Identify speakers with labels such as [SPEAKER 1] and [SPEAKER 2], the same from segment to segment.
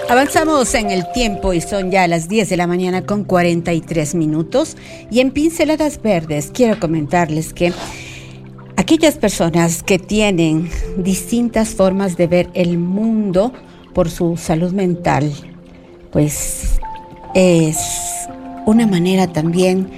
[SPEAKER 1] Avanzamos en el tiempo y son ya las 10 de la mañana con 43 minutos. Y en Pinceladas Verdes quiero comentarles que aquellas personas que tienen distintas formas de ver el mundo por su salud mental, pues es una manera también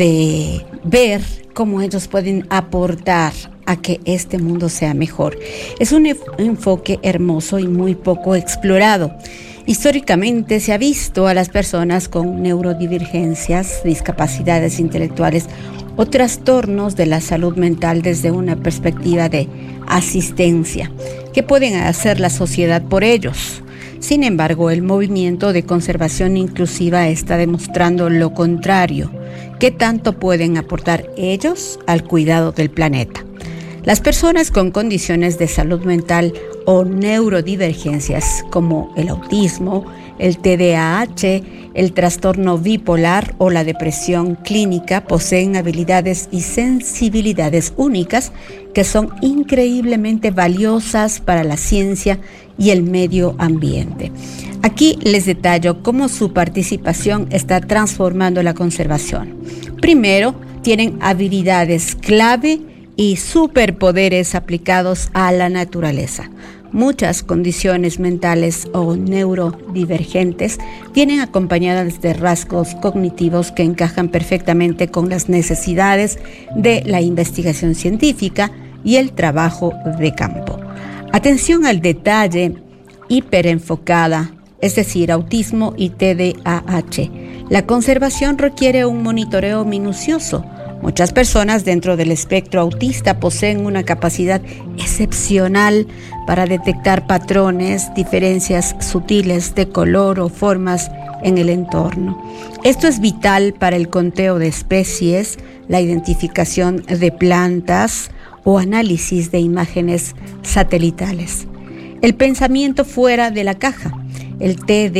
[SPEAKER 1] de ver cómo ellos pueden aportar a que este mundo sea mejor. Es un enfoque hermoso y muy poco explorado. Históricamente se ha visto a las personas con neurodivergencias, discapacidades intelectuales o trastornos de la salud mental desde una perspectiva de asistencia. ¿Qué pueden hacer la sociedad por ellos? Sin embargo, el movimiento de conservación inclusiva está demostrando lo contrario. ¿Qué tanto pueden aportar ellos al cuidado del planeta? Las personas con condiciones de salud mental o neurodivergencias como el autismo, el TDAH, el trastorno bipolar o la depresión clínica poseen habilidades y sensibilidades únicas que son increíblemente valiosas para la ciencia y el medio ambiente. Aquí les detallo cómo su participación está transformando la conservación. Primero, tienen habilidades clave y superpoderes aplicados a la naturaleza. Muchas condiciones mentales o neurodivergentes vienen acompañadas de rasgos cognitivos que encajan perfectamente con las necesidades de la investigación científica y el trabajo de campo. Atención al detalle hiperenfocada, es decir, autismo y TDAH. La conservación requiere un monitoreo minucioso. Muchas personas dentro del espectro autista poseen una capacidad excepcional para detectar patrones, diferencias sutiles de color o formas en el entorno. Esto es vital para el conteo de especies, la identificación de plantas o análisis de imágenes satelitales. El pensamiento fuera de la caja. El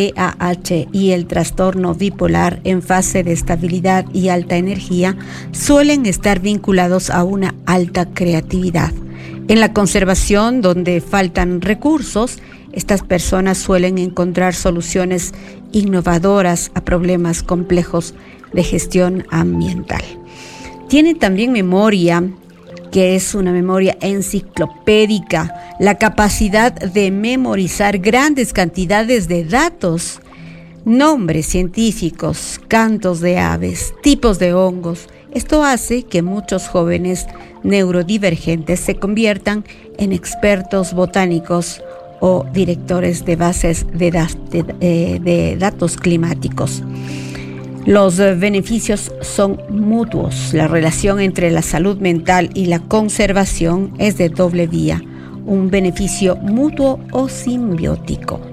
[SPEAKER 1] TDAH y el trastorno bipolar en fase de estabilidad y alta energía suelen estar vinculados a una alta creatividad. En la conservación, donde faltan recursos, estas personas suelen encontrar soluciones innovadoras a problemas complejos de gestión ambiental. Tienen también memoria, que es una memoria enciclopédica, la capacidad de memorizar grandes cantidades de datos, nombres científicos, cantos de aves, tipos de hongos. Esto hace que muchos jóvenes neurodivergentes se conviertan en expertos botánicos o directores de bases de datos climáticos. Los beneficios son mutuos. La relación entre la salud mental y la conservación es de doble vía, un beneficio mutuo o simbiótico.